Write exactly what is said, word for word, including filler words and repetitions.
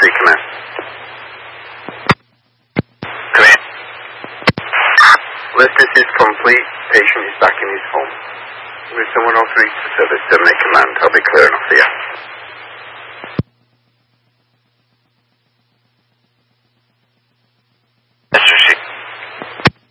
three, command. Command. List is complete. Patient is back in his home. With someone oh three to service, terminate command. I'll be clearing off the air.